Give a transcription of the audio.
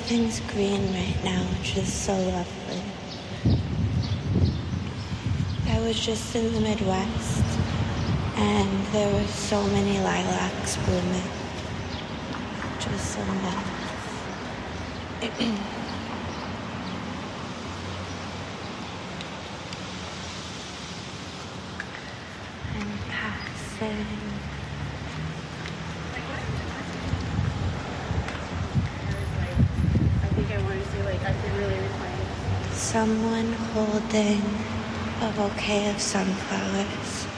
everything's green right now, which is so lovely. I was just in the Midwest, and there were so many lilacs blooming, which was so nice. I'm passing. Someone holding a bouquet of sunflowers.